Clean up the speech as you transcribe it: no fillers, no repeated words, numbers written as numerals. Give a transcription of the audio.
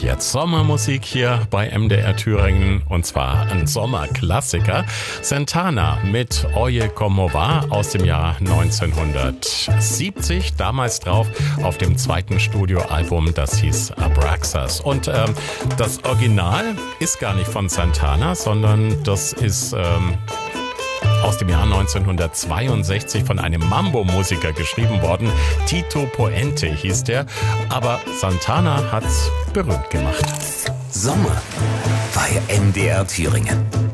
jetzt Sommermusik hier bei MDR Thüringen und zwar ein Sommerklassiker. Santana mit Oye Como Va aus dem Jahr 1970, damals drauf auf dem zweiten Studioalbum, das hieß Abraxas. Und das Original ist gar nicht von Santana, sondern das ist aus dem Jahr 1962 von einem Mambo-Musiker geschrieben worden. Tito Puente hieß der, aber Santana hat's berühmt gemacht. Sommer bei MDR Thüringen.